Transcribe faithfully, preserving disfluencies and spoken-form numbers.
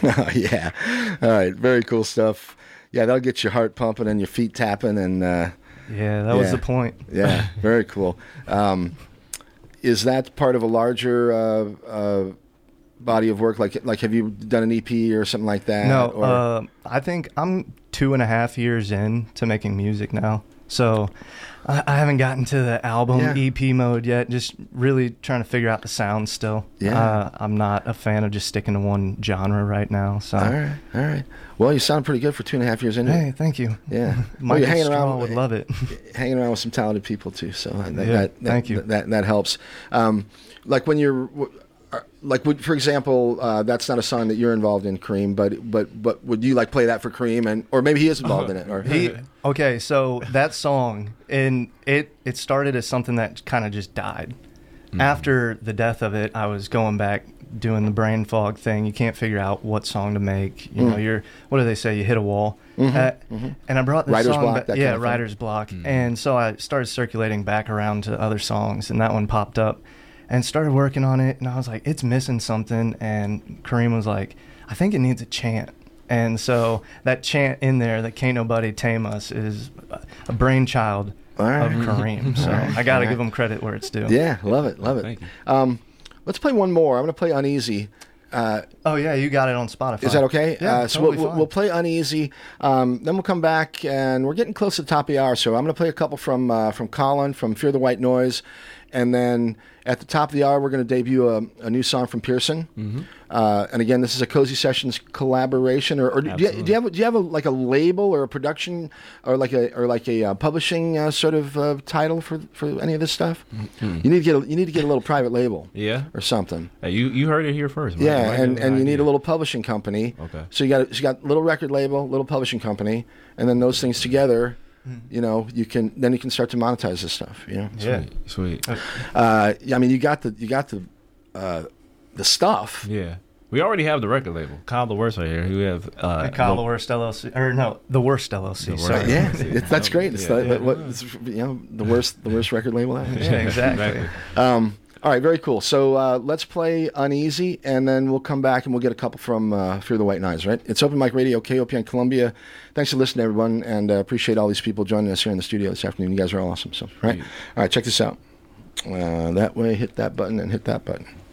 Yeah. All right. Very cool stuff. Yeah, that'll get your heart pumping and your feet tapping. And uh, yeah, that yeah. was the point. Yeah, very cool. Um, is that part of a larger uh, uh, body of work? Like, like, have you done an E P or something like that? No, or? Uh, I think I'm two and a half years in to making music now. So I, I haven't gotten to the album yeah. E P mode yet. Just really trying to figure out the sound still. Yeah. Uh, I'm not a fan of just sticking to one genre right now. So. All right, all right. Well, you sound pretty good for two and a half years into hey, it. thank you. Yeah. Mike well, hanging Straw around would love it. Hanging around with some talented people too. So that, yeah, that, that, thank you. That, that, that helps. Um, like when you're... Like, would, for example, uh, that's not a song that you're involved in, Kareem, but but but would you like play that for Kareem, and or maybe he is involved in it? Or he okay, so that song, and it it started as something that kind of just died. Mm-hmm. After the death of it, I was going back doing the brain fog thing. You can't figure out what song to make. You mm. know, you're what do they say? You hit a wall. Mm-hmm. Uh, mm-hmm. And I brought this writer's song block, back. that Yeah, kind of writer's block. Mm-hmm. And so I started circulating back around to other songs, and that one popped up. And started working on it, and I was like, it's missing something. And Kareem was like, I think it needs a chant. And so that chant in there, that Can't Nobody Tame Us, is a brainchild right. of Kareem. So right. I got to right. give him credit where it's due. Yeah, love it, love it. Thank you. Um, let's play one more. I'm going to play Uneasy. Uh, oh, yeah, you got it on Spotify. Is that okay? Yeah, uh, so totally we'll, fine. we'll play Uneasy. Um, then we'll come back, and we're getting close to the top of the hour. So I'm going to play a couple from uh, from Colin, from Fear the White Noise. And then at the top of the hour, we're going to debut a, a new song from Pearson. Mm-hmm. Uh, and again, this is a Cozy Sessions collaboration. Or, or do, you, do you have do you have a, like a label or a production or like a or like a uh, publishing uh, sort of uh, title for, for any of this stuff? Mm-hmm. You need to get a, you need to get a little private label, yeah, or something. Hey, you you heard it here first. Yeah, Mike. and, Mike and you idea. need a little publishing company. Okay. So you got you got little record label, little publishing company, and then those things together. You know, you can then you can start to monetize this stuff. You know, yeah, sweet. sweet. Uh, yeah, I mean, you got the you got the uh, the stuff. Yeah, we already have the record label. Kyle the Worst right here. We have uh, Kyle the Worst L L C, or no, the Worst L L C. The Sorry. Yeah, it's, that's great. It's, yeah, the, yeah. What, it's you know the worst the worst record label ever. Yeah, exactly. Um, all right, very cool. So uh, let's play Uneasy, and then we'll come back and we'll get a couple from uh, Fear the White Noise, right? It's Open Mic Radio, K O P N Columbia. Thanks for listening, everyone, and uh, appreciate all these people joining us here in the studio this afternoon. You guys are all awesome. So, right? All right, check this out. Uh, that way, hit that button and hit that button.